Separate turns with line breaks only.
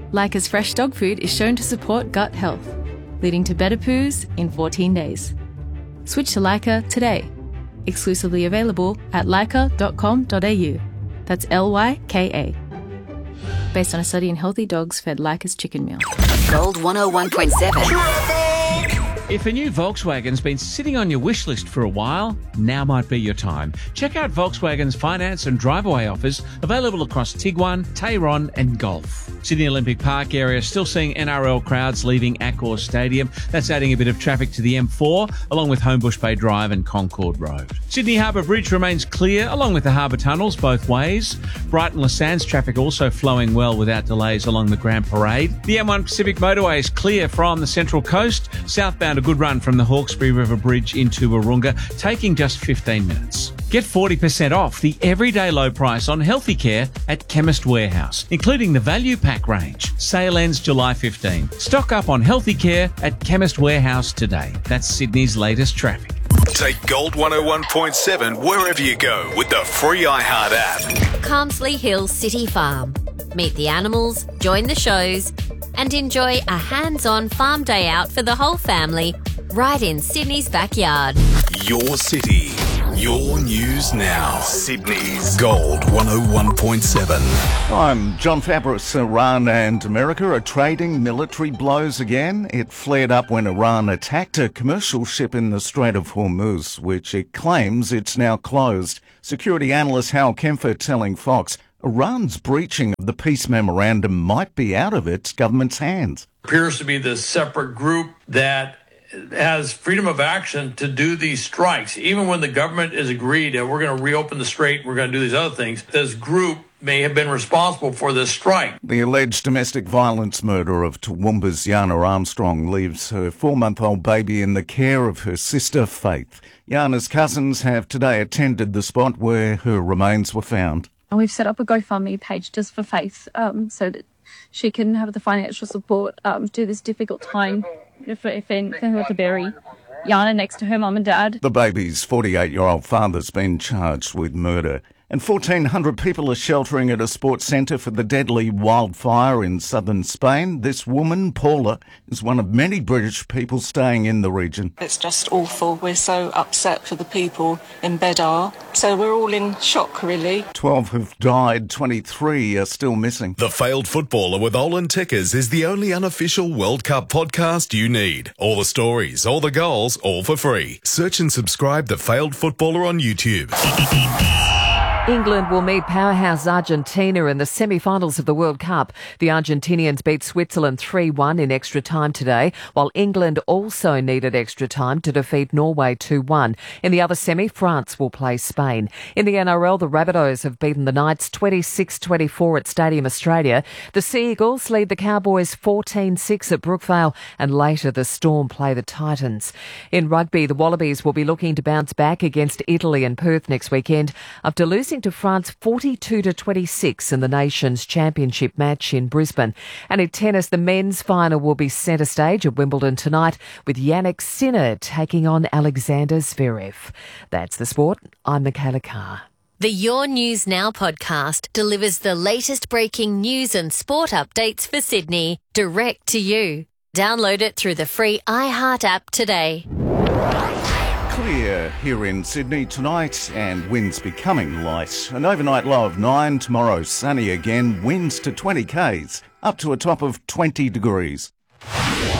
Leica's fresh dog food is shown to support gut health, leading to better poos in 14 days. Switch to Leica today. Exclusively available at leica.com.au. That's Lyka. Based on a study in healthy dogs fed Leica's chicken meal.
Gold 101.7.
If a new Volkswagen's been sitting on your wish list for a while, now might be your time. Check out Volkswagen's finance and drive-away offers available across Tiguan, Tayron and Golf. Sydney Olympic Park area still seeing NRL crowds leaving Accor Stadium. That's adding a bit of traffic to the M4, along with Homebush Bay Drive and Concord Road. Sydney Harbour Bridge remains clear, along with the harbour tunnels both ways. Brighton Lassans traffic also flowing well without delays along the Grand Parade. The M1 Pacific Motorway is clear from the Central Coast. Southbound a good run from the Hawkesbury River Bridge into Warunga, taking just 15 minutes. Get 40% off the everyday low price on healthy care at Chemist Warehouse, including the Value Pack range. Sale ends July 15. Stock up on healthy care at Chemist Warehouse today. That's Sydney's latest traffic.
Take Gold 101.7 wherever you go with the free iHeart app.
Carmsley Hills City Farm. Meet the animals, join the shows, and enjoy a hands-on farm day out for the whole family right in Sydney's backyard.
Your city, your news now. Sydney's Gold 101.7.
I'm John Fabris. Iran and America are trading military blows again. It flared up when Iran attacked a commercial ship in the Strait of Hormuz, which it claims it's now closed. Security analyst Hal Kempfer telling Fox Iran's breaching of the peace memorandum might be out of its government's hands.
Appears to be this separate group that has freedom of action to do these strikes. Even when the government is agreed that we're going to reopen the strait, we're going to do these other things, this group may have been responsible for this strike.
The alleged domestic violence murder of Toowoomba's Yana Armstrong leaves her 4-month-old baby in the care of her sister, Faith. Yana's cousins have today attended the spot where her remains were found.
We've set up a GoFundMe page just for Faith, so that she can have the financial support through this difficult time for her to bury Yana next to her mum and dad.
The baby's 48-year-old father's been charged with murder. And 1,400 people are sheltering at a sports centre for the deadly wildfire in southern Spain. This woman, Paula, is one of many British people staying in the region.
It's just awful. We're so upset for the people in Bedar. So we're all in shock, really.
12 have died, 23 are still missing.
The Failed Footballer with Olin Tickers is the only unofficial World Cup podcast you need. All the stories, all the goals, all for free. Search and subscribe The Failed Footballer on YouTube.
England will meet powerhouse Argentina in the semi-finals of the World Cup. The Argentinians beat Switzerland 3-1 in extra time today, while England also needed extra time to defeat Norway 2-1. In the other semi, France will play Spain. In the NRL, the Rabbitohs have beaten the Knights 26-24 at Stadium Australia. The Sea Eagles lead the Cowboys 14-6 at Brookvale, and later the Storm play the Titans. In rugby, the Wallabies will be looking to bounce back against Italy in Perth next weekend after losing to France 42-26 in the Nations Championship match in Brisbane. And in tennis, the men's final will be centre stage at Wimbledon tonight with Yannick Sinner taking on Alexander Zverev. That's the sport. I'm Michaela Carr.
The Your News Now podcast delivers the latest breaking news and sport updates for Sydney direct to you. Download it through the free iHeart app today.
Clear here in Sydney tonight and winds becoming light. An overnight low of 9, tomorrow sunny again, winds to 20 k's, up to a top of 20 degrees.